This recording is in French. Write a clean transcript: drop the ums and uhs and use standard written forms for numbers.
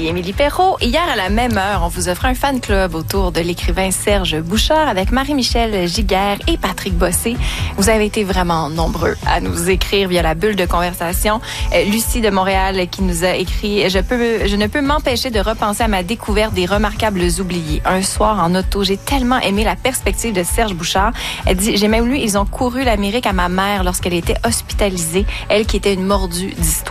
Émilie Perrault. Hier, à la même heure, on vous offre un fan club autour de l'écrivain Serge Bouchard avec Marie-Michel Giguère et Patrick Bossé. Vous avez été vraiment nombreux à nous écrire via la bulle de conversation. Lucie de Montréal qui nous a écrit « Je ne peux m'empêcher de repenser à ma découverte des remarquables oubliés. Un soir en auto, j'ai tellement aimé la perspective de Serge Bouchard. Elle dit « J'ai même lu, ils ont couru l'Amérique à ma mère lorsqu'elle était hospitalisée, elle qui était une mordue d'histoire. »